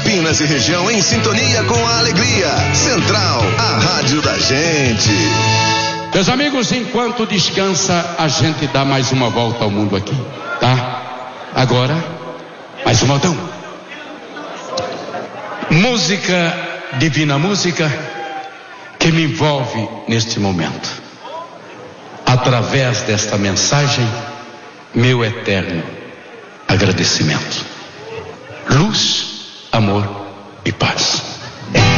Campinas e região em sintonia com a alegria. Central, a rádio da gente. Meus amigos, enquanto descansa, a gente dá mais uma volta ao mundo aqui, tá? Agora, mais um modão. Música, divina música, que me envolve neste momento. Através desta mensagem, meu eterno agradecimento. Luz, amor e paz.